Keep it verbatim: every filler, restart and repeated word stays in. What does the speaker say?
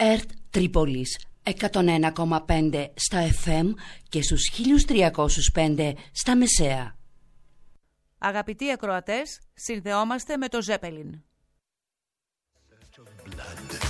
ΕΡΤ Τρίπολης εκατόν ένα κόμμα πέντε στα εφ εμ και στους χίλια τριακόσια πέντε στα μεσαία. Αγαπητοί ακροατές, συνδεόμαστε με το Ζέπελιν.